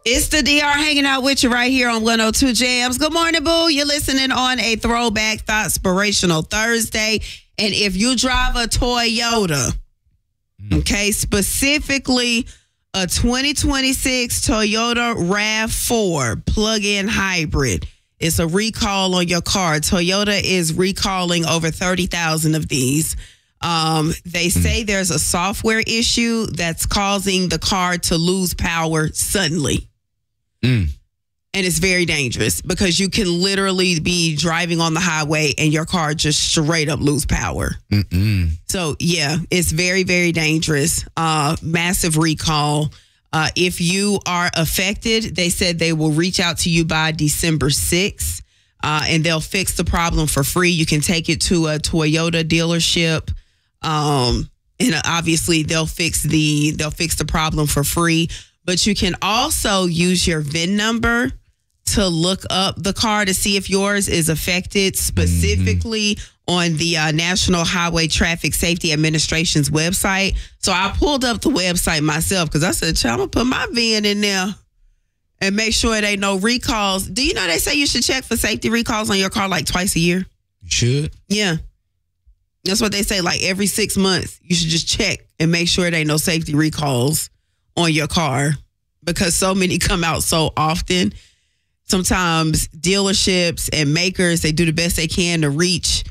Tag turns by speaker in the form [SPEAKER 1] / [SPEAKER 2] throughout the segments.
[SPEAKER 1] It's the DR hanging out with you right here on 102 Jams. Good morning, boo. You're listening on a Throwback Thought-spirational Thursday. And if you drive a Toyota, okay, specifically a 2026 Toyota RAV4 plug-in hybrid, it's a recall on your car. Toyota is recalling over 30,000 of these. They say there's a software issue that's causing the car to lose power suddenly. And it's very dangerous because you can literally be driving on the highway and your car just straight up lose power. So, yeah, it's very, very dangerous. Massive recall. If you are affected, they said they will reach out to you by December 6th and they'll fix the problem for free. You can take it to a Toyota dealership. And obviously they'll fix the problem for free. But you can also use your VIN number to look up the car to see if yours is affected, specifically on the National Highway Traffic Safety Administration's website. So I pulled up the website myself because I said, I'm going to put my VIN in there and make sure there ain't no recalls. Do you know they say you should check for safety recalls on your car like twice a year?
[SPEAKER 2] You should?
[SPEAKER 1] Yeah. That's what they say, like every 6 months, you should just check and make sure there ain't no safety recalls on your car because so many come out so often. Sometimes dealerships and makers, they do the best they can to reach,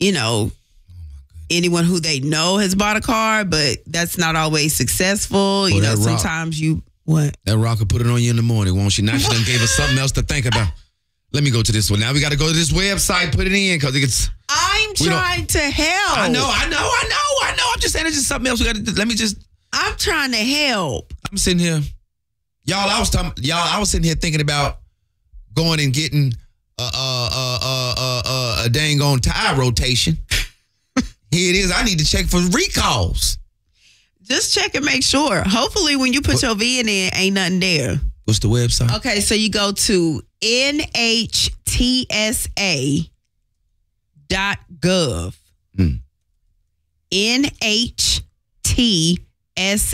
[SPEAKER 1] anyone who they know has bought a car, but that's not always successful. Sometimes what?
[SPEAKER 2] That rock will put it on you in the morning, won't she? Now she done gave us something else to think about. Let me go to this one. Now we got to go to this website, put it in because it's...
[SPEAKER 1] I'm trying to help.
[SPEAKER 2] I know. I'm just saying it's just something else.
[SPEAKER 1] I'm trying to help.
[SPEAKER 2] I'm sitting here. I was sitting here thinking about going and getting a dang on tire rotation. Here it is. I need to check for recalls.
[SPEAKER 1] Just check and make sure. Hopefully when you put your VIN in, ain't nothing there.
[SPEAKER 2] What's the website?
[SPEAKER 1] Okay, so you go to NHTSA.gov. NHTSA